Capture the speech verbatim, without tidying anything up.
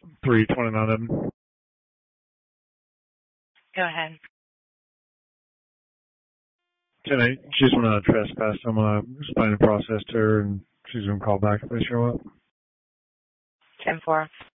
three twenty-nine of them. Go ahead. Can I, she's going to trespass. I'm going to explain the process to her, and she's going to call back if they show up. ten four.